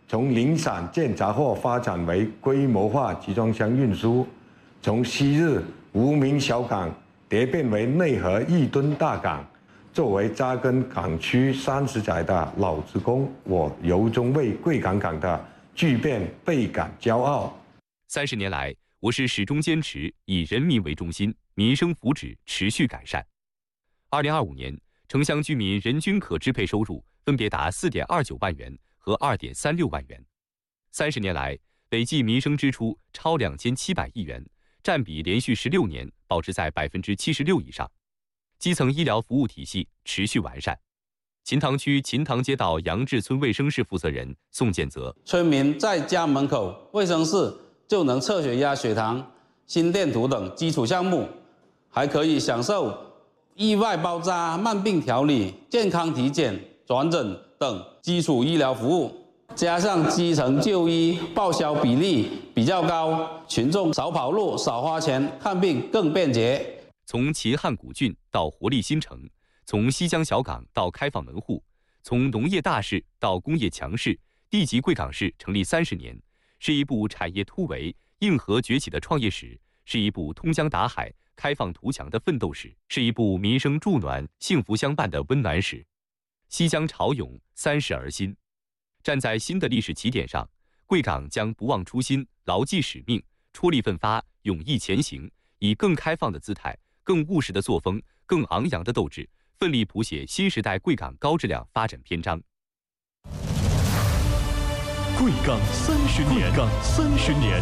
从零散建杂货发展为规模化集装箱运输，从昔日无名小港蝶变为内河1吨大港。作为扎根港区30载的老职工，我由衷为贵港港的巨变倍感骄傲。 30年来，我市始终坚持以人民为中心，民生福祉持续改善。2025年，城乡居民人均可支配收入分别达4.29万元和2.36万元。30年来，累计民生支出超2700亿元，占比连续16年保持在76%以上。基层医疗服务体系持续完善。秦塘区秦塘街道杨志村卫生室负责人宋建泽： 村民在家门口卫生室就能测血压、血糖、心电图等基础项目，还可以享受意外包扎、慢病调理、健康体检、转诊等基础医疗服务。加上基层就医报销比例比较高，群众少跑路、少花钱，看病更便捷。 从秦汉古郡到活力新城，从西江小港到开放门户，从农业大市到工业强市，地级贵港市成立30年，是一部产业突围、硬核崛起的创业史，是一部通江达海、开放图强的奋斗史，是一部民生助暖、幸福相伴的温暖史。西江潮涌，30而新。站在新的历史起点上，贵港将不忘初心，牢记使命，出力奋发，勇毅前行，以更开放的姿态、更务实的作风、更昂扬的斗志，奋力谱写新时代贵港高质量发展篇章。 贵港30年，贵港30年。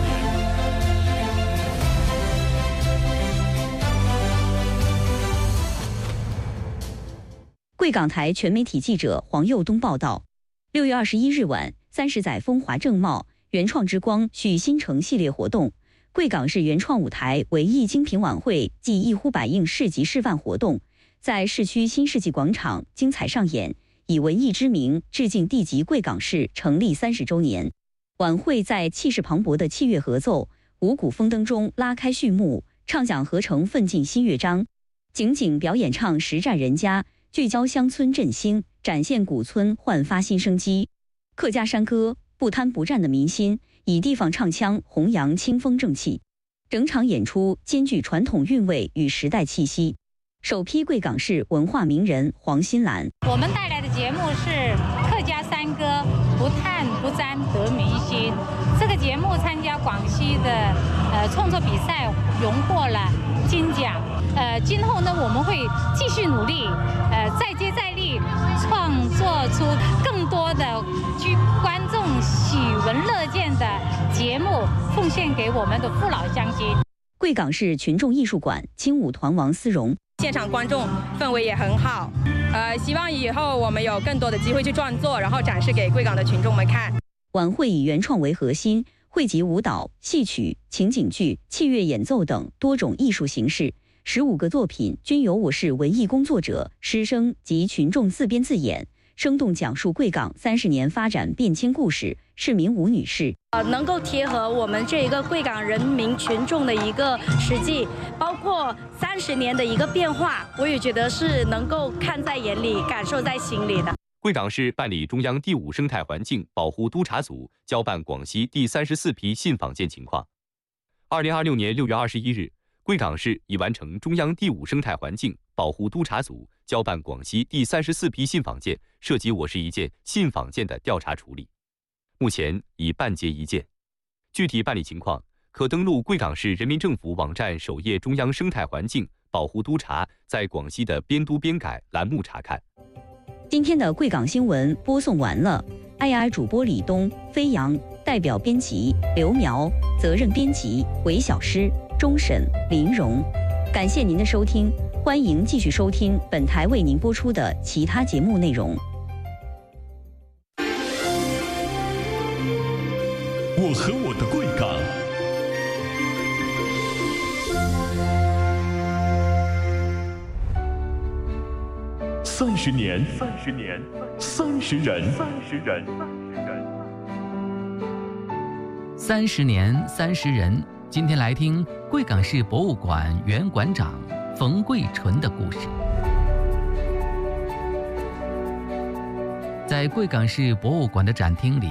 贵港台全媒体记者黄佑东报道：6月21日晚，30载风华正茂，原创之光续新城系列活动。贵港市原创舞台文艺精品晚会暨一呼百应市集示范活动，在市区新世纪广场精彩上演，以文艺之名致敬地级贵港市成立30周年。晚会在气势磅礴的器乐合奏、五谷丰登中拉开序幕，唱响合成奋进新乐章，景景表演唱实战人家，聚焦乡村振兴，展现古村焕发新生机。客家山歌不贪不占的民心，以地方唱腔弘扬清风正气。整场演出兼具传统韵味与时代气息。首批贵港市文化名人黄新兰： 我们带来的节目是客家山歌，不贪不占得民心。这个节目参加广西的创作比赛，荣获了金奖。今后呢，我们会继续努力，再接再厉，创作出更多的居观众喜闻乐见的节目，奉献给我们的父老乡亲。 贵港市群众艺术馆轻舞团王思荣： 现场观众氛围也很好，希望以后我们有更多的机会去创作，然后展示给贵港的群众们看。 晚会以原创为核心，汇集舞蹈、戏曲、情景剧、器乐演奏等多种艺术形式，15个作品均由我市文艺工作者、师生及群众自编自演，生动讲述贵港30年发展变迁故事。市民吴女士： 能够贴合我们这一个贵港人民群众的一个实际，包括30年的一个变化，我也觉得是能够看在眼里，感受在心里的。 贵港市办理中央第5生态环境保护督察组交办广西第34批信访件情况。2026年6月21日，贵港市已完成中央第5生态环境保护督察组交办广西第34批信访件涉及我市1件信访件的调查处理，目前已办结1件。具体办理情况，可登录贵港市人民政府网站首页中央生态环境保护督察在广西的编督编改栏目查看。 今天的贵港新闻播送完了，IR 主播李东、飞扬，代表编辑刘苗，责任编辑韦小诗、钟审、林荣。感谢您的收听，欢迎继续收听本台为您播出的其他节目内容。 我和我的贵港。30年，30人 ，30年30人。今天来听贵港市博物馆原馆长冯桂纯的故事。在贵港市博物馆的展厅里，